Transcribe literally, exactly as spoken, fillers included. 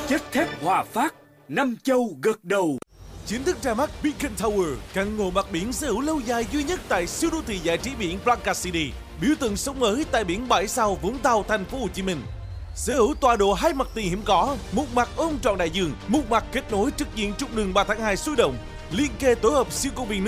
Chất thép Hòa Phát, năm châu gật đầu. Chính thức ra mắt Beacon Tower, căn hộ mặt biển sở hữu lâu dài duy nhất tại siêu đô thị giải trí biển Blanca City, biểu tượng sống mới tại biển Bãi Sau, Vũng Tàu, thành phố Hồ Chí Minh. Sở hữu tọa độ hai mặt tiền hiếm có, một mặt ôm trọn đại dương, một mặt kết nối trực diện trục đường ba tháng hai sôi động, liên kề tổ hợp siêu công viên